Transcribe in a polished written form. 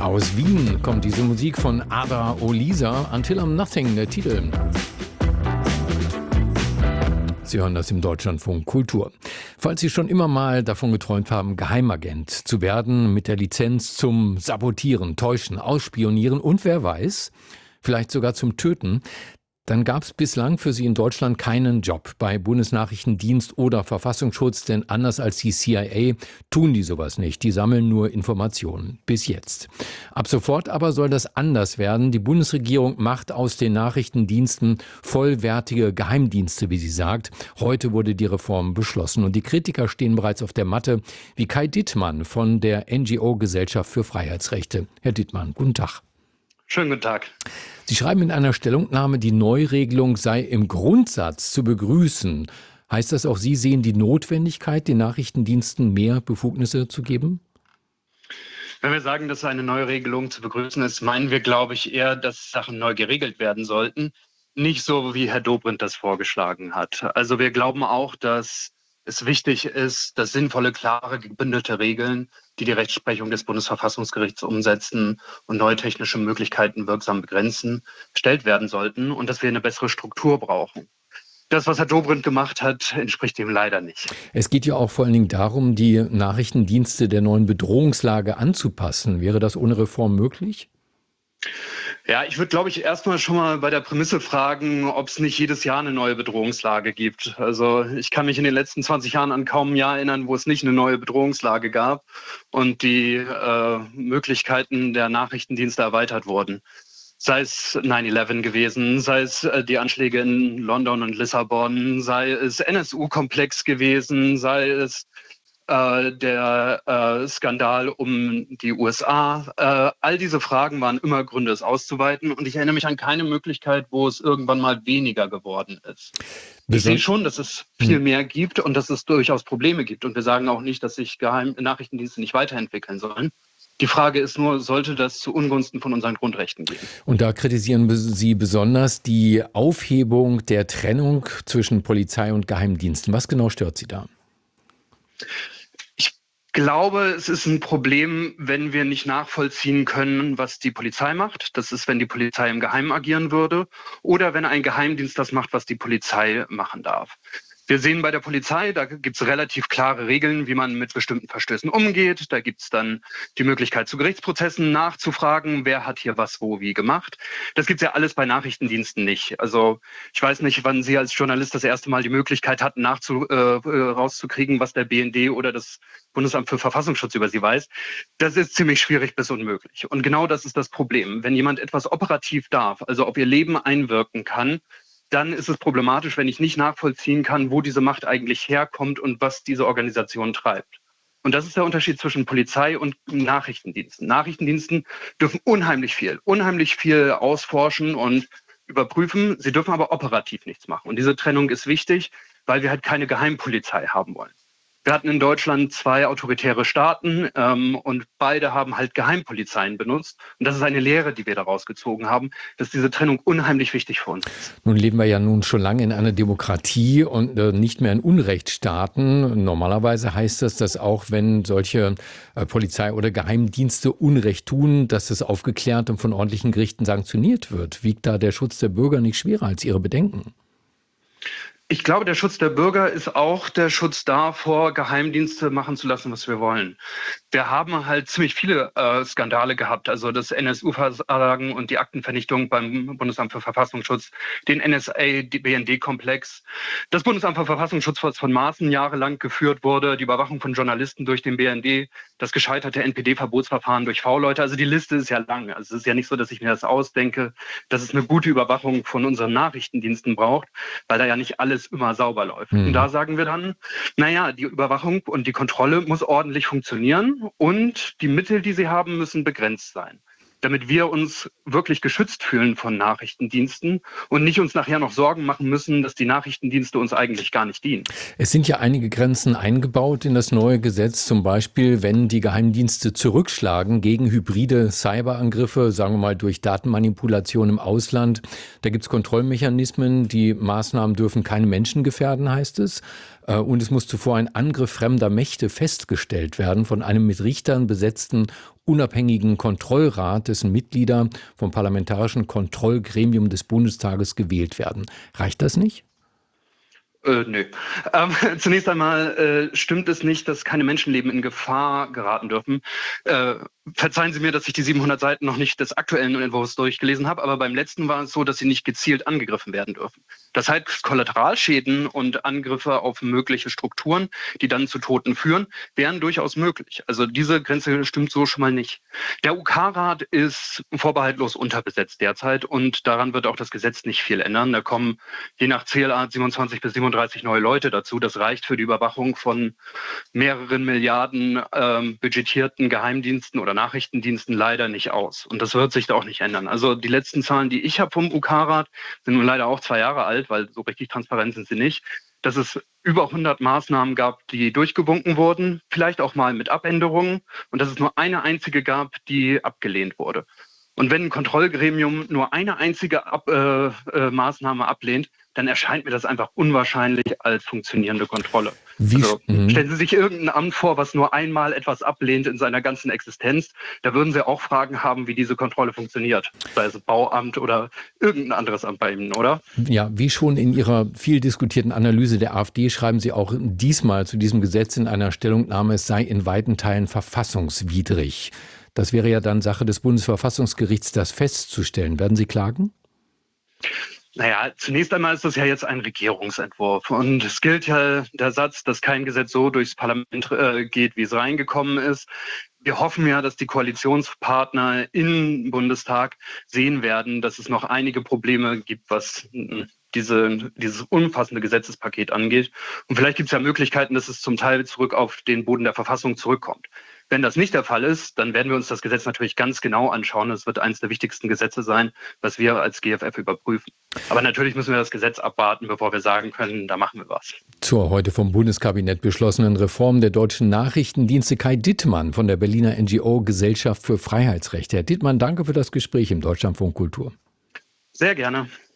Aus Wien kommt diese Musik von Ada Olisa, Until I'm Nothing, der Titel. Sie hören das im Deutschlandfunk Kultur. Falls Sie schon immer mal davon geträumt haben, Geheimagent zu werden, mit der Lizenz zum Sabotieren, Täuschen, Ausspionieren und wer weiß, vielleicht sogar zum Töten, dann gab es bislang für Sie in Deutschland keinen Job bei Bundesnachrichtendienst oder Verfassungsschutz, denn anders als die CIA tun die sowas nicht. Die sammeln nur Informationen. Bis jetzt. Ab sofort aber soll das anders werden. Die Bundesregierung macht aus den Nachrichtendiensten vollwertige Geheimdienste, wie sie sagt. Heute wurde die Reform beschlossen und die Kritiker stehen bereits auf der Matte, wie Kai Dittmann von der NGO Gesellschaft für Freiheitsrechte. Herr Dittmann, guten Tag. Schönen guten Tag. Sie schreiben in einer Stellungnahme, die Neuregelung sei im Grundsatz zu begrüßen. Heißt das auch, Sie sehen die Notwendigkeit, den Nachrichtendiensten mehr Befugnisse zu geben? Wenn wir sagen, dass eine Neuregelung zu begrüßen ist, meinen wir, glaube ich, eher, dass Sachen neu geregelt werden sollten. Nicht so, wie Herr Dobrindt das vorgeschlagen hat. Also wir glauben auch, dass es wichtig ist, dass sinnvolle, klare, gebündelte Regeln, die Rechtsprechung des Bundesverfassungsgerichts umsetzen und neue technische Möglichkeiten wirksam begrenzen, gestellt werden sollten und dass wir eine bessere Struktur brauchen. Das, was Herr Dobrindt gemacht hat, entspricht dem leider nicht. Es geht ja auch vor allen Dingen darum, die Nachrichtendienste der neuen Bedrohungslage anzupassen. Wäre das ohne Reform möglich? Ja, ich würde, glaube ich, erstmal schon mal bei der Prämisse fragen, ob es nicht jedes Jahr eine neue Bedrohungslage gibt. Also ich kann mich in den letzten 20 Jahren an kaum ein Jahr erinnern, wo es nicht eine neue Bedrohungslage gab und die Möglichkeiten der Nachrichtendienste erweitert wurden. Sei es 9/11 gewesen, sei es die Anschläge in London und Lissabon, sei es NSU-Komplex gewesen, sei es der Skandal um die USA. All diese Fragen waren immer Gründe, es auszuweiten. Und ich erinnere mich an keine Möglichkeit, wo es irgendwann mal weniger geworden ist. Ich sehe schon, dass es viel mehr gibt und dass es durchaus Probleme gibt. Und wir sagen auch nicht, dass sich Nachrichtendienste nicht weiterentwickeln sollen. Die Frage ist nur, sollte das zu Ungunsten von unseren Grundrechten gehen? Und da kritisieren Sie besonders die Aufhebung der Trennung zwischen Polizei und Geheimdiensten. Was genau stört Sie da? Ich glaube, es ist ein Problem, wenn wir nicht nachvollziehen können, was die Polizei macht. Das ist, wenn die Polizei im Geheimen agieren würde oder wenn ein Geheimdienst das macht, was die Polizei machen darf. Wir sehen bei der Polizei, da gibt es relativ klare Regeln, wie man mit bestimmten Verstößen umgeht. Da gibt es dann die Möglichkeit, zu Gerichtsprozessen nachzufragen, wer hat hier was, wo, wie gemacht. Das gibt es ja alles bei Nachrichtendiensten nicht. Also ich weiß nicht, wann Sie als Journalist das erste Mal die Möglichkeit hatten, rauszukriegen, was der BND oder das Bundesamt für Verfassungsschutz über Sie weiß. Das ist ziemlich schwierig bis unmöglich. Und genau das ist das Problem. Wenn jemand etwas operativ darf, also auf Ihr Leben einwirken kann, dann ist es problematisch, wenn ich nicht nachvollziehen kann, wo diese Macht eigentlich herkommt und was diese Organisation treibt. Und das ist der Unterschied zwischen Polizei und Nachrichtendiensten. Nachrichtendiensten dürfen unheimlich viel ausforschen und überprüfen. Sie dürfen aber operativ nichts machen. Und diese Trennung ist wichtig, weil wir halt keine Geheimpolizei haben wollen. Wir hatten in Deutschland 2 autoritäre Staaten und beide haben halt Geheimpolizeien benutzt. Und das ist eine Lehre, die wir daraus gezogen haben, dass diese Trennung unheimlich wichtig für uns ist. Nun leben wir ja nun schon lange in einer Demokratie und nicht mehr in Unrechtsstaaten. Normalerweise heißt das, dass auch wenn solche Polizei- oder Geheimdienste Unrecht tun, dass es aufgeklärt und von ordentlichen Gerichten sanktioniert wird. Wiegt da der Schutz der Bürger nicht schwerer als Ihre Bedenken? Ich glaube, der Schutz der Bürger ist auch der Schutz davor, Geheimdienste machen zu lassen, was wir wollen. Wir haben halt ziemlich viele Skandale gehabt, also das NSU-Versagen und die Aktenvernichtung beim Bundesamt für Verfassungsschutz, den NSA-BND-Komplex, das Bundesamt für Verfassungsschutz, was von Maaßen jahrelang geführt wurde, die Überwachung von Journalisten durch den BND, das gescheiterte NPD-Verbotsverfahren durch V-Leute. Also die Liste ist ja lang. Also es ist ja nicht so, dass ich mir das ausdenke, dass es eine gute Überwachung von unseren Nachrichtendiensten braucht, weil da ja nicht alles immer sauber läuft. Und da sagen wir dann, naja, die Überwachung und die Kontrolle muss ordentlich funktionieren und die Mittel, die sie haben, müssen begrenzt sein, damit wir uns wirklich geschützt fühlen von Nachrichtendiensten und nicht uns nachher noch Sorgen machen müssen, dass die Nachrichtendienste uns eigentlich gar nicht dienen. Es sind ja einige Grenzen eingebaut in das neue Gesetz, zum Beispiel, wenn die Geheimdienste zurückschlagen gegen hybride Cyberangriffe, sagen wir mal durch Datenmanipulation im Ausland. Da gibt es Kontrollmechanismen, die Maßnahmen dürfen keine Menschen gefährden, heißt es. Und es muss zuvor ein Angriff fremder Mächte festgestellt werden von einem mit Richtern besetzten unabhängigen Kontrollrat, dessen Mitglieder vom Parlamentarischen Kontrollgremium des Bundestages gewählt werden. Reicht das nicht? Nö. Zunächst einmal stimmt es nicht, dass keine Menschenleben in Gefahr geraten dürfen. Verzeihen Sie mir, dass ich die 700 Seiten noch nicht des aktuellen Entwurfs durchgelesen habe, aber beim letzten war es so, dass sie nicht gezielt angegriffen werden dürfen. Das heißt, Kollateralschäden und Angriffe auf mögliche Strukturen, die dann zu Toten führen, wären durchaus möglich. Also diese Grenze stimmt so schon mal nicht. Der UK-Rat ist vorbehaltlos unterbesetzt derzeit und daran wird auch das Gesetz nicht viel ändern. Da kommen je nach Zählart 27 bis 37 neue Leute dazu. Das reicht für die Überwachung von mehreren Milliarden budgetierten Geheimdiensten oder Nachrichtendiensten leider nicht aus. Und das wird sich da auch nicht ändern. Also die letzten Zahlen, die ich habe vom UK-Rat, sind nun leider auch 2 Jahre alt, weil so richtig transparent sind sie nicht, dass es über 100 Maßnahmen gab, die durchgewunken wurden, vielleicht auch mal mit Abänderungen, und dass es nur eine einzige gab, die abgelehnt wurde. Und wenn ein Kontrollgremium nur eine einzige Maßnahme ablehnt, dann erscheint mir das einfach unwahrscheinlich als funktionierende Kontrolle. Stellen Sie sich irgendein Amt vor, was nur einmal etwas ablehnt in seiner ganzen Existenz. Da würden Sie auch Fragen haben, wie diese Kontrolle funktioniert. Sei es Bauamt oder irgendein anderes Amt bei Ihnen, oder? Ja, wie schon in Ihrer viel diskutierten Analyse der AfD schreiben Sie auch diesmal zu diesem Gesetz in einer Stellungnahme, es sei in weiten Teilen verfassungswidrig. Das wäre ja dann Sache des Bundesverfassungsgerichts, das festzustellen. Werden Sie klagen? Naja, zunächst einmal ist das ja jetzt ein Regierungsentwurf. Und es gilt ja der Satz, dass kein Gesetz so durchs Parlament geht, wie es reingekommen ist. Wir hoffen ja, dass die Koalitionspartner im Bundestag sehen werden, dass es noch einige Probleme gibt, was dieses umfassende Gesetzespaket angeht. Und vielleicht gibt es ja Möglichkeiten, dass es zum Teil zurück auf den Boden der Verfassung zurückkommt. Wenn das nicht der Fall ist, dann werden wir uns das Gesetz natürlich ganz genau anschauen. Es wird eines der wichtigsten Gesetze sein, was wir als GFF überprüfen. Aber natürlich müssen wir das Gesetz abwarten, bevor wir sagen können, da machen wir was. Zur heute vom Bundeskabinett beschlossenen Reform der deutschen Nachrichtendienste Kai Dittmann von der Berliner NGO Gesellschaft für Freiheitsrechte. Herr Dittmann, danke für das Gespräch im Deutschlandfunk Kultur. Sehr gerne.